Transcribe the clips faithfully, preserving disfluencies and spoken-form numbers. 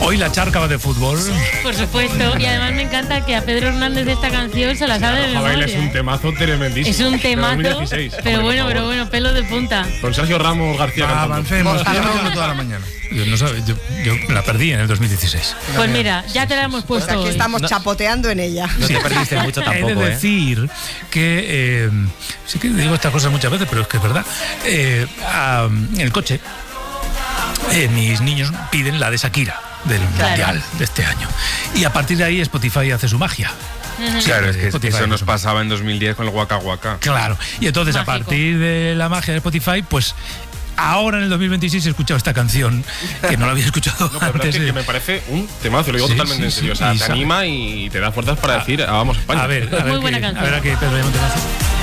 Hoy la charca va de fútbol. Por supuesto, y además me encanta que a Pedro Hernández de esta canción se la sabe de memoria. Es un temazo tremendísimo. Es un temazo, dos mil dieciséis, pero hombre, bueno, pero bueno, pelo de punta. Con Sergio Ramos García. Ah, avancemos, yo no tengo toda la mañana. Yo, no sabe, yo, yo la perdí en el dos mil dieciséis. Pues mira, ya te la hemos puesto. Pues aquí hoy. estamos No, chapoteando en ella. No te perdiste mucho tampoco, He de decir ¿eh? que, eh, sí que digo estas cosas muchas veces, pero es que es verdad. Eh, a, en el coche, eh, mis niños piden la de Shakira, del Claro. Mundial de este año. Y a partir de ahí Spotify hace su magia. Ujú. Claro, es que Spotify eso nos hace su pasaba en dos mil diez con el Waka Waka. Claro. Y entonces, Mágico. a partir de la magia de Spotify, pues ahora en el dos mil veintiséis he escuchado esta canción que no la había escuchado No, pero la verdad antes. es que, de- que me parece un temazo, lo digo Sí, totalmente sí, en serio. sí, O sea, y te sabe- anima y te da fuerzas para decir, ah, vamos a España. A ver, a ver, Muy qué- buena a canción. ver a qué Pedro llama un temazo.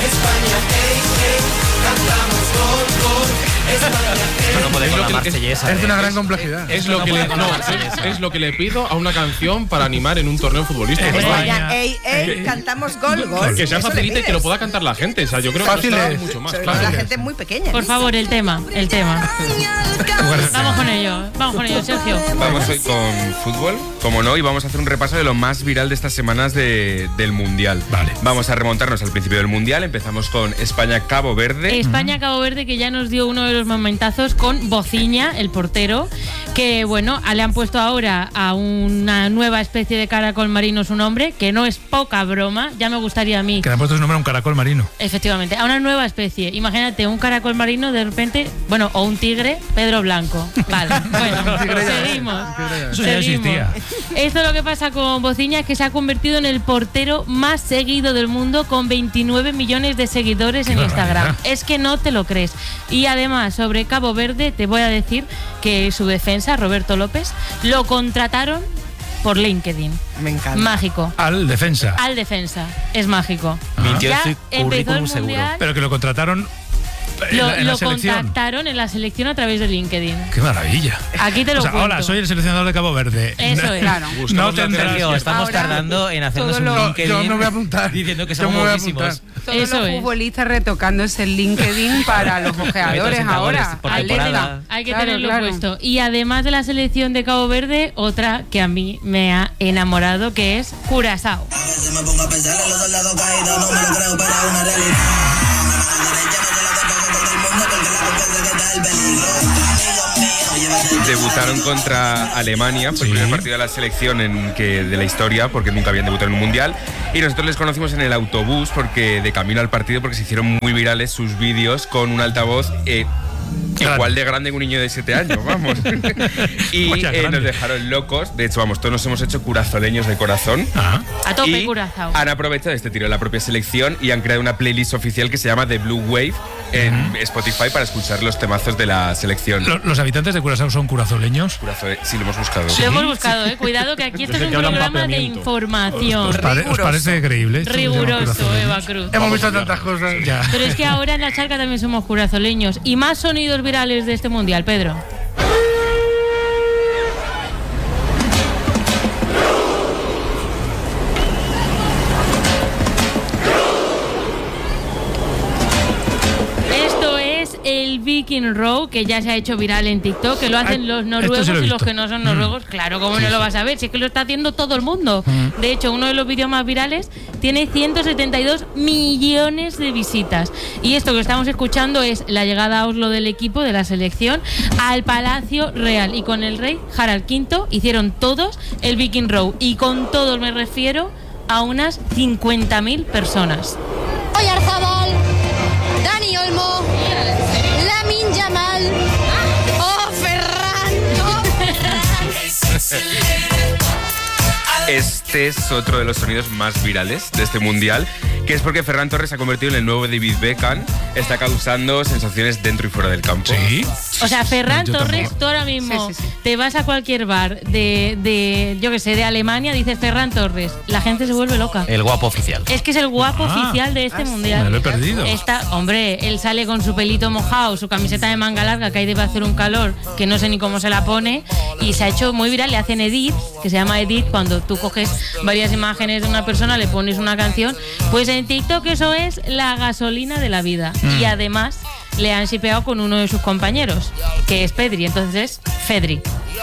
No puede Es con lo la que- marsellesa. Es de ¿eh? una gran complejidad. Es lo, No que le, puede no, con la es, marsellesa. es lo que le pido a una canción para animar en un torneo futbolístico. España. Vaya, ey, ey, Eh, cantamos gol, gol. Que sea Eso le facilita y que pides. lo pueda cantar la gente. O sea, yo creo que Fácil no está es. mucho más. Sobre todo Claro. la gente es muy pequeña. Por favor, el tema, el tema. Vamos con ello, vamos con ello, Sergio. Vamos hoy con fútbol, como no, y vamos a hacer un repaso de lo más viral de estas semanas de- del Mundial. Vale. Vamos a remontarnos al principio del Mundial. Empezamos con España-Cabo Verde. España-Cabo Verde, que ya nos dio uno de los momentazos con Bociña, el portero, que bueno, le han puesto ahora a una nueva especie de caracol marino su nombre, que no es poca broma, ya me gustaría a mí. Que le han puesto su nombre a un caracol marino. Efectivamente, a una nueva especie. Imagínate, un caracol marino de repente, bueno, o un tigre, Pedro Blanco. Vale, bueno, seguimos. Eso ya Seguimos. existía. Esto lo que pasa con Bociña es que se ha convertido en el portero más seguido del mundo con veintinueve millones de seguidores en Qué Instagram. barbaridad. Es que no te lo crees. Y además, sobre Cabo Verde, te voy a decir que su defensa, Roberto López, lo contrataron por LinkedIn. Me encanta. Mágico. Al defensa. Al defensa. Es mágico. Mintió Ya en su empezó el currículum seguro. mundial. Pero que lo contrataron en Lo, la, en la lo selección. contactaron en la selección a través de LinkedIn. Qué maravilla. Aquí te lo O sea, cuento. hola, soy el seleccionador de Cabo Verde. Eso es. Claro. No Buscamos la tendrás. Sergio, estamos Ahora, tardando en hacernos todo un lo- LinkedIn. yo me voy a apuntar. Diciendo que Yo somos me voy a buenísimos. apuntar. Todos Eso los es. futbolistas retocándose el LinkedIn para los ojeadores treinta ahora. goles por Hay que, temporada. tener- hay que Claro, tenerlo claro. puesto. Y además de la selección de Cabo Verde, otra que a mí me ha enamorado, que es Curazao. Debutaron contra Alemania, fue el primer partido de la selección en que, de la historia, porque nunca habían debutado en un mundial. Y nosotros les conocimos en el autobús, porque de camino al partido, porque se hicieron muy virales sus vídeos con un altavoz eh, Claro. igual de grande que un niño de siete años, vamos. y Vaya eh, grande. nos dejaron locos. De hecho, vamos, todos nos hemos hecho curazoleños de corazón. Ah. A tope, Y Curazao. han aprovechado este tiro de la propia selección y han creado una playlist oficial que se llama The Blue Wave en Spotify para escuchar los temazos de la selección. Lo- Los habitantes de Curazao son curazoleños. Curazo- Sí, lo hemos buscado. Lo hemos buscado, eh. Cuidado que aquí esto es Desde un que hablan programa de papeamiento. información. ¿Os, pare- os Riguroso. parece creíble? esto que se llama Riguroso, curazoleños? Eva Cruz. Hemos visto tantas cosas. Ya. Pero es que ahora en la charca también somos curazoleños. Y más sonidos virales de este mundial, Pedro. Esto es el Viking Row, que ya se ha hecho viral en TikTok, que lo hacen Ay, los esto noruegos sí lo he y los visto. que no son noruegos. Claro, ¿cómo no lo vas a ver? Si es que lo está haciendo todo el mundo. De hecho, uno de los vídeos más virales tiene ciento setenta y dos millones de visitas. Y esto que estamos escuchando es la llegada a Oslo del equipo de la selección al Palacio Real. Y con el rey Harald quinto hicieron todos el Viking Row. Y con todos me refiero a unas cincuenta mil personas. Oyarzabal, Dani Olmo, Lamine Yamal, oh Ferran, oh Ferran. Este es otro de los sonidos más virales de este mundial, que es porque Ferran Torres se ha convertido en el nuevo David Beckham. Está causando sensaciones dentro y fuera del campo. Sí. O sea, Ferran Yo Torres, tampoco. tú ahora mismo Sí, sí, sí. te vas a cualquier bar de, de, yo que sé, de Alemania, dices Ferran Torres, la gente se vuelve loca. El guapo oficial. Es que es el guapo Ah. oficial de este Ah, sí. mundial. Me lo he perdido. Está, hombre, él sale con su pelito mojado, su camiseta de manga larga, que ahí debe hacer un calor que no sé ni cómo se la pone, y se ha hecho muy viral. Le hacen edit, que se llama edit, cuando tú coges varias imágenes de una persona, le pones una canción. Pues en TikTok eso es la gasolina de la vida. Mm. Y además le han shipeado con uno de sus compañeros, que es Pedri, entonces Fedri.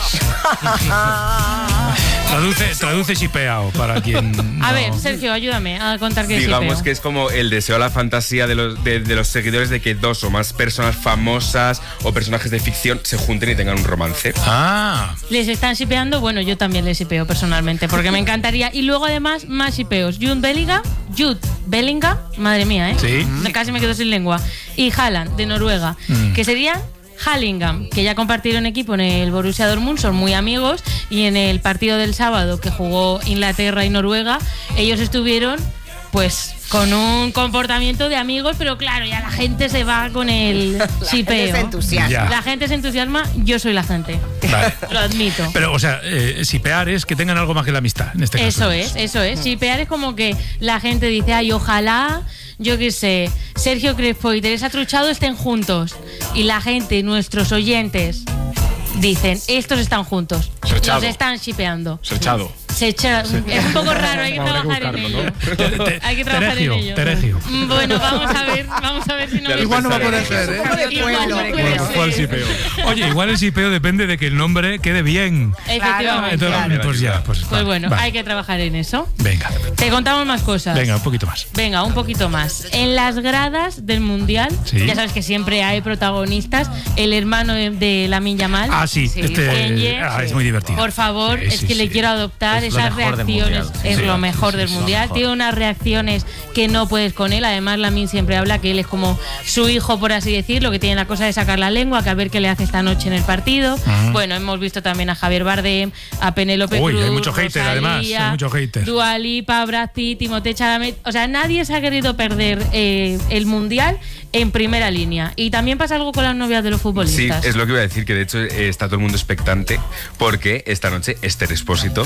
Traduce, traduce shipeao para quien. A no- ver, Sergio, ayúdame a contar qué es Digamos shipeo. que es como el deseo, la fantasía de los, de, de los seguidores de que dos o más personas famosas o personajes de ficción se junten y tengan un romance. Ah, Les están shipeando, bueno, yo también les shipeo personalmente, porque me encantaría. Y luego además, más shipeos. Jude Bellingham, Jude Bellingham, madre mía, ¿eh? Sí. Casi me quedo sin lengua. Y Haaland, de Noruega, Mm. que serían Hallingham, que ya compartieron equipo en el Borussia Dortmund, son muy amigos, y en el partido del sábado que jugó Inglaterra y Noruega, ellos estuvieron pues con un comportamiento de amigos, pero claro, ya la gente se va con el shipeo. Se entusiasma. Ya. La gente se entusiasma, yo soy la gente. vale. Lo admito. Pero, o sea, eh, shipear es que tengan algo más que la amistad, en este caso. Eso es, eso es. Shipear es como que la gente dice, ay, ojalá, yo qué sé, Sergio Crespo y Teresa Truchado estén juntos. Y la gente, nuestros oyentes, dicen, estos están juntos. Serchado. Los están shipeando. Serchado. Se echa- Es un poco raro, hay que Habrá que trabajar en buscarlo, ello. Te- te- Hay que trabajar Teregio, en ello. Teregio. Mm, Bueno, vamos a ver, vamos a ver si no Ya me lo Igual no va a poder pensaré. ser, ¿eh? Igual no Bueno, puede Bueno, ser. ¿cuál shipeo? Oye, igual el shipeo depende de que el nombre quede bien. Efectivamente. Entonces, claro. pues ya, pues, Pues vale, bueno, vale. hay que trabajar en eso. Venga, Te contamos más cosas. venga, un poquito más. Venga, un poquito más. En las gradas del Mundial, Sí. ya sabes que siempre hay protagonistas. El hermano de, de Lamine Yamal. Ah, sí, Sí. este Kenye, ah, es muy divertido. Por favor, Sí, es sí, que le sí. quiero adoptar Es lo esas mejor del reacciones. Mundial. Es Sí, lo sí, mejor sí, del sí, lo Mundial. mejor. Tiene unas reacciones que no puedes con él. Además, Lamine siempre habla que él es como su hijo, por así decirlo, que tiene la cosa de sacar la lengua, que a ver qué le hace esta noche en el partido. Bueno, hemos visto también a Javier Bardem, a Penélope Uy, Cruz, hay mucho hater, además, Rosalía, hay mucho hater. Dua Lipa, Brad Pitt, Timothée Chalamet. O sea, nadie se ha querido perder eh, el Mundial en primera línea. Y también pasa algo con las novias de los Sí, futbolistas. es lo que iba a decir, que de hecho eh, está todo el mundo expectante porque esta noche Esther Expósito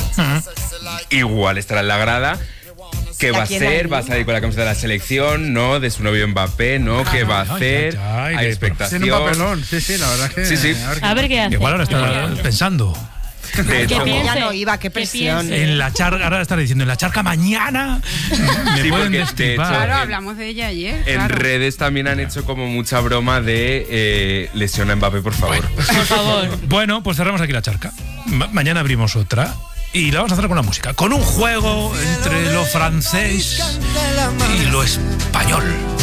igual estará en la grada. ¿Qué va a quién hacer? hay? ¿Va a salir con la camiseta de la selección? ¿No? ¿De su novio Mbappé? ¿No? ¿Qué va a ay, hacer? ay, ay, Hay de- expectación. Tiene un papelón, sí, sí, la verdad es que. Sí, sí. a ver qué- A ver qué hace. Igual ahora está pensando. De Que hecho, piense, Ya no iba, qué que presión. piense. En la charca, ahora estará diciendo, en la charca mañana me Sí, pueden porque de destripar. hecho- Claro, en- hablamos de ella ayer. en claro. redes también han hecho como mucha broma de eh, lesiona a Mbappé, por favor. Por favor. Bueno, pues cerramos aquí la charca. Ma- mañana abrimos otra. Y la vamos a hacer con la música. Con un juego entre lo francés y lo español.